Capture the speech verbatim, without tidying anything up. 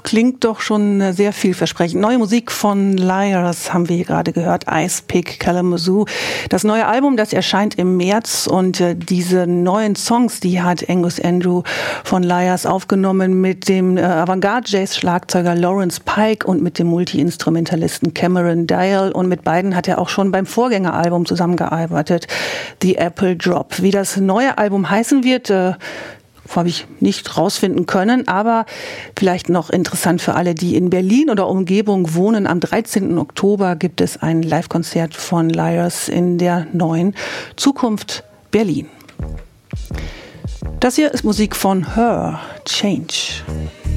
klingt doch schon sehr vielversprechend. Neue Musik von Liars haben wir hier gerade gehört, Ice Pick Kalamazoo. Das neue Album, das erscheint im März, und äh, diese neuen Songs, die hat Angus Andrew von Liars aufgenommen mit dem äh, Avantgarde-Jazz-Schlagzeuger Lawrence Pike und mit dem Multi-Instrumentalisten Cameron Dial, und mit beiden hat er auch schon beim Vorgängeralbum zusammengearbeitet, The Apple Drop. Wie das neue Album heißen wird, äh, habe ich nicht rausfinden können, aber vielleicht noch interessant für alle, die in Berlin oder Umgebung wohnen. Am dreizehnten Oktober gibt es ein Live-Konzert von Liars in der neuen Zukunft Berlin. Das hier ist Musik von Her, Change.